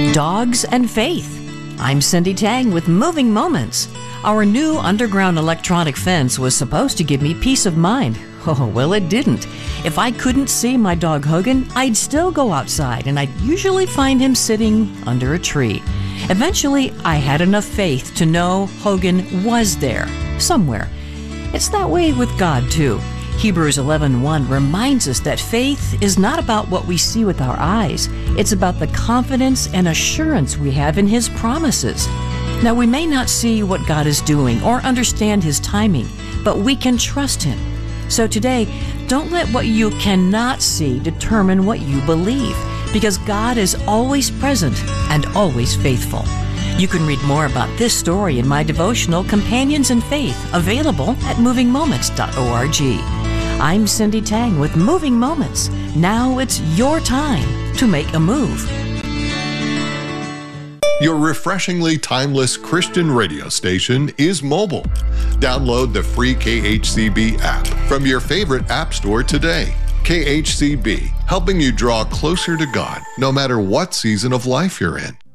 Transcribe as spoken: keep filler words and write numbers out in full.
Dogs and Faith. I'm Cindy Tang with Moving Moments. Our new underground electronic fence was supposed to give me peace of mind. Oh, well, it didn't. If I couldn't see my dog Hogan, I'd still go outside, and I'd usually find him sitting under a tree. Eventually, I had enough faith to know Hogan was there, somewhere. It's that way with God, too. Hebrews eleven one reminds us that faith is not about what we see with our eyes. It's about the confidence and assurance we have in His promises. Now, we may not see what God is doing or understand His timing, but we can trust Him. So today, don't let what you cannot see determine what you believe, because God is always present and always faithful. You can read more about this story in my devotional Companions in Faith, available at moving moments dot org. I'm Cindy Tang with Moving Moments. Now it's your time to make a move. Your refreshingly timeless Christian radio station is mobile. Download the free K H C B app from your favorite app store today. K H C B, helping you draw closer to God no matter what season of life you're in.